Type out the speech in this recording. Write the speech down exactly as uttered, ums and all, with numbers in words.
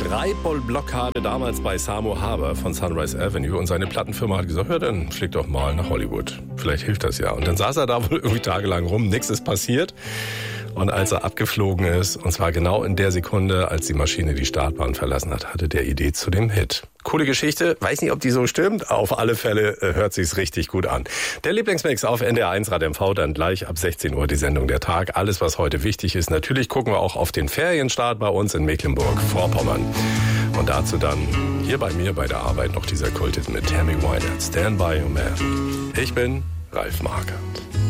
Schreibblockade damals bei Samo Harbor von Sunrise Avenue und seine Plattenfirma hat gesagt, ja, dann flieg doch mal nach Hollywood. Vielleicht hilft das ja. Und dann saß er da wohl irgendwie tagelang rum, nichts ist passiert. Und als er abgeflogen ist, und zwar genau in der Sekunde, als die Maschine die Startbahn verlassen hat, hatte der Idee zu dem Hit. Coole Geschichte, weiß nicht, ob die so stimmt, auf alle Fälle äh, hört sich's richtig gut an. Der Lieblingsmix auf N D R eins Rad M V, dann gleich ab sechzehn Uhr die Sendung Der Tag. Alles, was heute wichtig ist. Natürlich gucken wir auch auf den Ferienstart bei uns in Mecklenburg-Vorpommern. Und dazu dann hier bei mir bei der Arbeit noch dieser Kulthit mit Tammy Wynette, Stand By Your Man. Ich bin Ralf Markert.